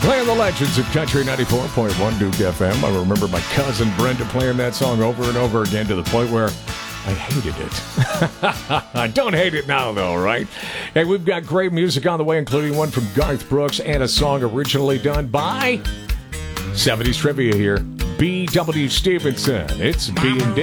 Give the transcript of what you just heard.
Playing the legends of Country 94.1 Duke FM. I remember my cousin Brenda playing that song over and over again to the point where I hated it. I don't hate it now, though, right? Hey, we've got great music on the way, including one from Garth Brooks and a song originally done by 70s Trivia here. B.W. Stevenson. It's B&D.